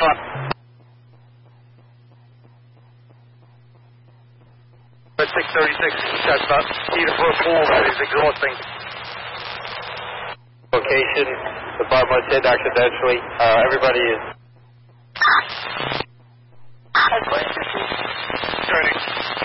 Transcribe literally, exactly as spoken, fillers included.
o'clock. At six thirty-six, Cessna, even for a pool, that is exhausting. Location, the bar was hit accidentally. Uh, everybody is... Turning.